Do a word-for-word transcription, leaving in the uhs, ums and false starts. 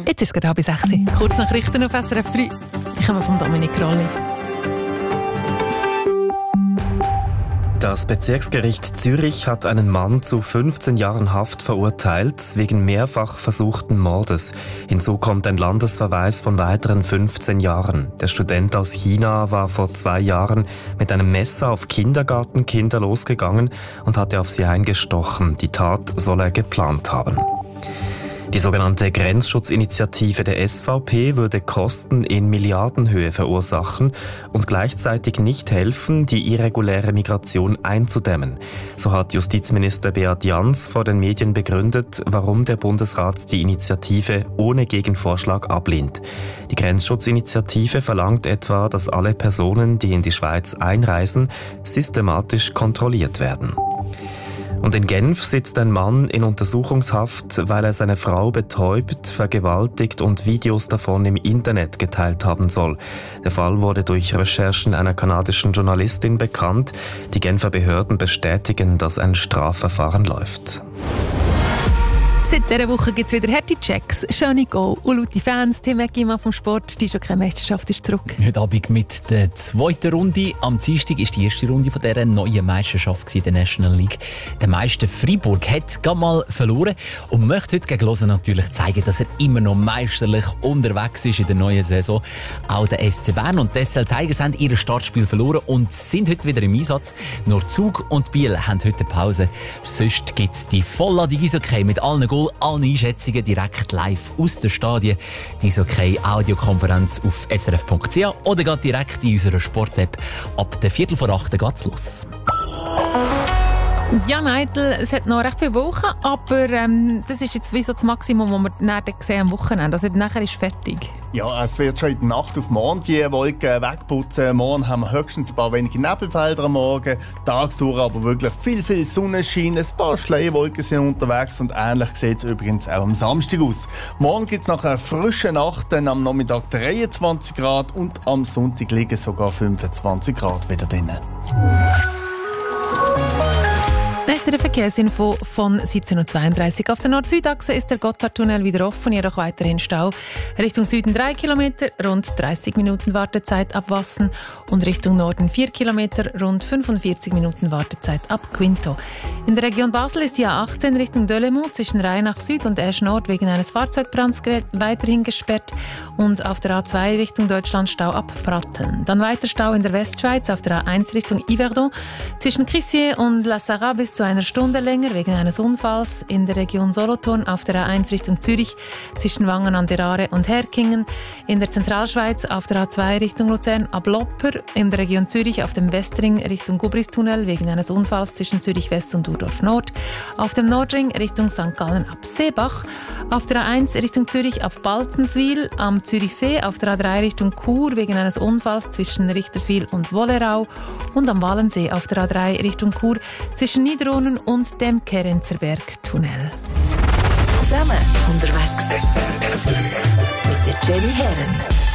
Jetzt ist es gerade halb sechs. Kurz Nachrichten auf S R F drei. Die kommen von Dominik Rolli. Das Bezirksgericht Zürich hat einen Mann zu fünfzehn Jahren Haft verurteilt, wegen mehrfach versuchten Mordes. Hinzu kommt ein Landesverweis von weiteren fünfzehn Jahren. Der Student aus China war vor zwei Jahren mit einem Messer auf Kindergartenkinder losgegangen und hatte auf sie eingestochen. Die Tat soll er geplant haben. Die sogenannte Grenzschutzinitiative der S V P würde Kosten in Milliardenhöhe verursachen und gleichzeitig nicht helfen, die irreguläre Migration einzudämmen. So hat Justizminister Beat Jans vor den Medien begründet, warum der Bundesrat die Initiative ohne Gegenvorschlag ablehnt. Die Grenzschutzinitiative verlangt etwa, dass alle Personen, die in die Schweiz einreisen, systematisch kontrolliert werden. Und in Genf sitzt ein Mann in Untersuchungshaft, weil er seine Frau betäubt, vergewaltigt und Videos davon im Internet geteilt haben soll. Der Fall wurde durch Recherchen einer kanadischen Journalistin bekannt. Die Genfer Behörden bestätigen, dass ein Strafverfahren läuft. Seit dieser Woche gibt es wieder Härte-Checks, schöne Goal und laute Fans. Tim Eggimann vom Sport, die schon keine Meisterschaft ist zurück. Heute Abend mit der zweiten Runde. Am Dienstag war die erste Runde von dieser neuen Meisterschaft in der National League. Der Meister Freiburg hat gerade mal verloren und möchte heute gegen Lausanne natürlich zeigen, dass er immer noch meisterlich unterwegs ist in der neuen Saison. Auch der S C Bern und die S L Tigers haben ihr Startspiel verloren und sind heute wieder im Einsatz. Nur Zug und Biel haben heute Pause. Sonst gibt es die Vollladung Eishockey mit allen Goals, allen Einschätzungen direkt live aus den Stadien. Die Eishockey-Audiokonferenz auf s r f punkt c h oder geht direkt in unserer Sport-App. Ab der Viertel vor acht geht's los. Ja, Neidl, es hat noch recht viele Wochen, aber ähm, das ist jetzt wie so das Maximum, das wir nachher sehen am Wochenende. Also nachher ist fertig. Ja, es wird schon in der Nacht auf morgen die Wolken wegputzen. Morgen haben wir höchstens ein paar wenige Nebelfelder am Morgen. Tagsdurch aber wirklich viel, viel Sonnenschein. Ein paar Schleierwolken sind unterwegs und ähnlich sieht es übrigens auch am Samstag aus. Morgen gibt es nach einer frischen Nacht dann am Nachmittag dreiundzwanzig Grad und am Sonntag liegen sogar fünfundzwanzig Grad wieder drin. Der Verkehrsinfo von siebzehn Uhr zweiunddreißig. Auf der Nord-Süd-Achse ist der Gotthardtunnel wieder offen, jedoch weiterhin Stau. Richtung Süden drei Kilometer, rund dreißig Minuten Wartezeit ab Wassen und Richtung Norden vier Kilometer, rund fünfundvierzig Minuten Wartezeit ab Quinto. In der Region Basel ist die A achtzehn Richtung Delemont zwischen Rheinach Süd und Esch Nord wegen eines Fahrzeugbrands weiterhin gesperrt und auf der A zwei Richtung Deutschland Stau ab Pratteln. Dann weiter Stau in der Westschweiz auf der A eins Richtung Yverdon zwischen Crissier und La Sarraz bis zu einer Stunde länger wegen eines Unfalls in der Region Solothurn auf der A eins Richtung Zürich zwischen Wangen an der Aare und Herkingen, in der Zentralschweiz auf der A zwei Richtung Luzern ab Lopper, in der Region Zürich auf dem Westring Richtung Gubristunnel wegen eines Unfalls zwischen Zürich West und Urdorf Nord, auf dem Nordring Richtung Sankt Gallen ab Seebach, auf der A eins Richtung Zürich ab Baltenswil, am Zürichsee auf der A drei Richtung Chur wegen eines Unfalls zwischen Richterswil und Wollerau und am Wallensee auf der A drei Richtung Chur zwischen Niederronen und dem Kerenzerberg-Tunnel. Zusammen unterwegs. S R F drei mit der Jenny Herren.